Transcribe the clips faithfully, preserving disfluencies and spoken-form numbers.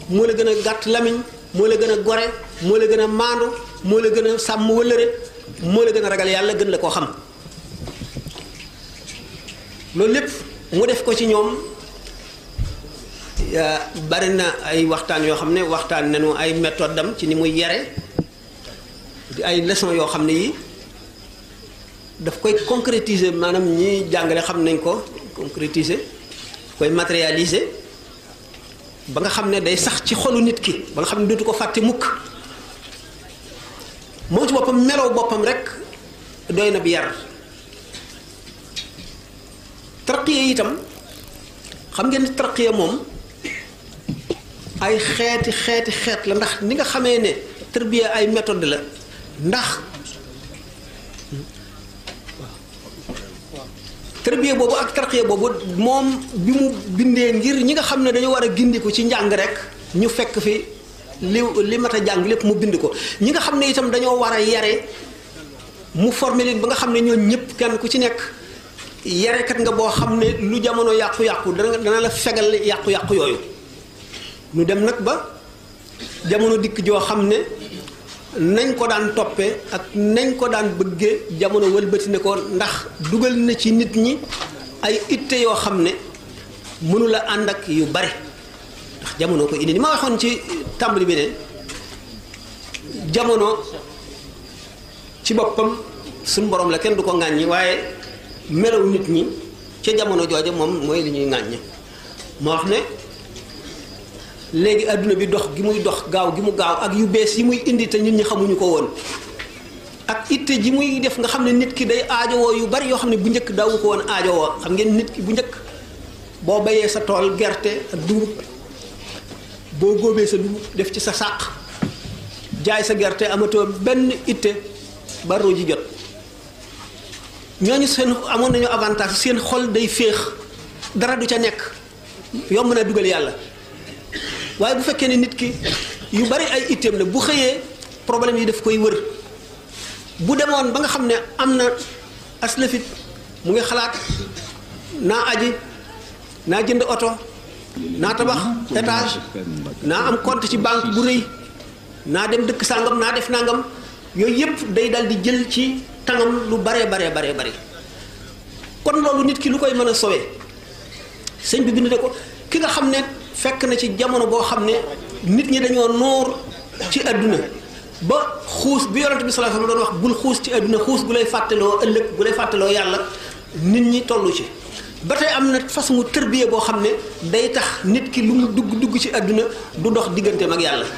moo la gën a gàtt lamiñ moo la gën a gore moo la gën a maandu moo la gën a sàmm wëllëre moo la gën a ragal yàlla gën la koo xam loolu lépp mu def ko ci ñoom. bari na ay waxtaan yoo xam ne waxtaan nañu ay méthode am ci ni muy yare di ay leçon yoo xam ne yi daf koy concrétiser maanaam ñi jàngale xam nañ ko concrétiser koy matérialiser ba nga xam ne day sax ci xolu nit ki ba nga xam ne dootu ko fàtte mukk moom ci boppam melow boppam rek doy na bi yar tarqiya itam xam ngeen ni tarqiya moom ay xeeti xeeti xeet la ndax ni nga xamee ne tarbiya ay méthode la ndax tarbiya boobu ak tarqiya boobu moom bi mu bindee ngir ñi nga xam ne dañu war a gindiku ci njàng rek ñu fekk fi li li mat a jàng lépp mu bind ko ñi nga xam ne itam dañoo war a yare mu formé leen ba nga xam ne ñoo ñëpp kenn ku ci nekk yarekat nga boo xam ne lu jamono yàqu-yàqu dana dana la fegal yàqu-yàqu yooyu ñu dem nag ba jamono dikk joo xam ne nañ ko daan toppee ak nañ ko daan bëggee jamono wëlbati ne ko ndax dugal na ci nit ñi ay itte yoo xam ne mënula ànd ak yu bari ndax jamono ko indi ni ma waxoon ci tàmbali bi ne jamono ci boppam suñu borom la kenn du ko ŋàññi waaye melaw nit ñi ca jamono jooja moom mooy li ñuy ŋàññi moo wax ne léegi adduna bi dox gi muy dox gaaw gi mu gaaw ak yu bees yi muy indi te nit ñi xamuñu ko woon ak itte ji muy def nga xam ne nit ki day aajowoo yu bari yoo xam ne bu njëkk daawu ko woon aajowoo xam ngeen nit ki bu njëkk boo bayee sa tool gerte ak dugub boo góobee sa dugub def ci sa sàq jaay sa gerte amatoo benn itte ba roo ji jot ñooñu seen amoon nañu avantage seen xol day féex dara du ca nekk yomb na dugal yàlla waaye bu fekkee ne nit ki yu bari ay itteem la bu xëyee problème yi daf koy wër bu demoon ba nga xam ne am na aslafit mu ngi xalaat naa aji naa jënd oto naa tabax étage naa am compte ci banque bu rëy naa dem dëkk sàngam naa def nangam yooyu yëpp day dal di jël ci tangam lu baree baree baree bare kon loolu nit ki lu koy mën a sowee sëñ bi bind ne ko ki nga xam ne fekk na ci jamono boo xam ne nit ñi dañoo noor ci àdduna ba xuus bi yonent bi sallallahu alayhi wasallam doon wax bul xuus ci àdduna xuus bu lay fàttaloo ëllëg bu lay fàttaloo yàlla nit ñi tollu ci ba tey am na façon tërbiye boo xam ne day tax nit ki lu mu dugg dugg ci àdduna du dox digganteem ak yàlla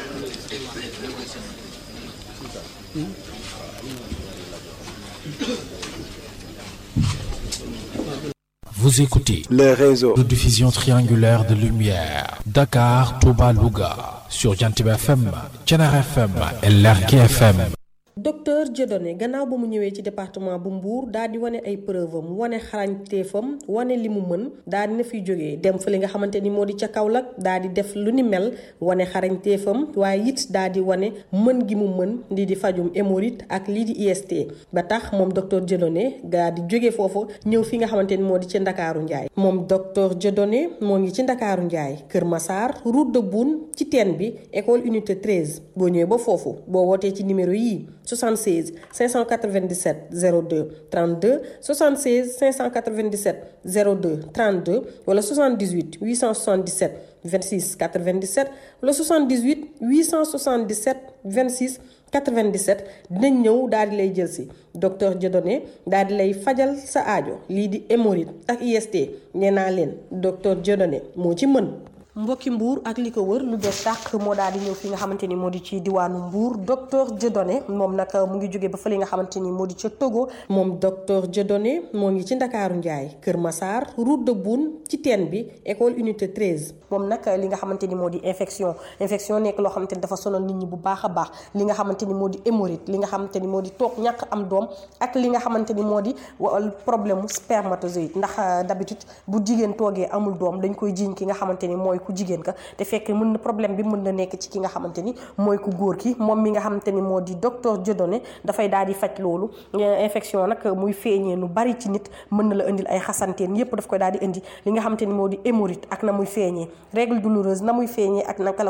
Vous écoutez le réseau de diffusion triangulaire de lumière Dakar, Touba, Louga sur Jantiba F M, Thiénaba F M et Lergui F M. docteur Dieudonné gannaaw ba mu ñëwee ci département bu Mbour daal di wane ay preuve am wane xarañteefam wane li mu mën daal di na fiy jógee dem fa li nga xamante ni moo di ca Kaolack daal di def lu ni mel wane xarañteefam waaye it daal di wane mën gi mu mën lii di fajum hémorroïde ak lii di I S T ba tax moom docteur Dieudonné daal di jógee foofu ñëw fi nga xamante ni moo di ci Ndakaaru Njaay moom docteur Dieudonné moo ngi ci Ndakaaru Njaay Kër Massar route de Boune ci teen bi école unité treize boo ñëwee ba foofu boo wootee ci numéro yii soixante-seize cinq cent quatre-vingt-dix-sept zéro deux trente-deux soixante-seize cinq cent quatre-vingt-dix-sept zéro deux trente-deux wala soixante-dix-huit huit cent soixante-dix-sept vingt-six quatre-vingt-dix-sept wala soixante-dix-huit huit cent soixante-dix-sept vingt-six quatre-vingt-dix-sept dinañ ñëw daal di lay jël si docteur Dieudonné daal di lay fajal sa aajo lii di hémorroïde ak I S T nee naa leen docteur Dieudonné moo ci mën. mbokki Mbour ak li ko wër lu bees tàq moo daal di ñëw fi nga xamante ni moo di ci diwaanu Mbour docteur Dieudonné moom nag mu ngi jógee ba fa li nga xamante ni moo di ca Togo moom docteur Dieudonné moo ngi ci Ndakaaru Njaay Kër Massar route de Boune ci teen bi école unité treize moom nag li nga xamante ni moo di infection infection nekk loo xamante ni dafa sonal nit ñi bu baax a baax li nga xamante ni moo di hémorroïde li nga xamante ni moo di toog ñàkk am doom ak li nga xamante ni moo di problème mu spermatozoïde ndax d'habitude bu jigéen toogee amul doom dañ koy jiiñ ki nga xamante ni mooy ku jigéen ka te fekk mën na problème bi mën na nekk ci ki nga xamante ni mooy ku góor ki moom mi nga xamante ni moo di docteur Dieudonné dafay daal di faj loolu infection nag muy feeñee lu bari ci nit mën na la indil ay xasanteen yépp daf koy daal di indi li nga xamante ni moo di hémorroïde ak na muy feeñee règle douloureuse na muy feeñee ak naka la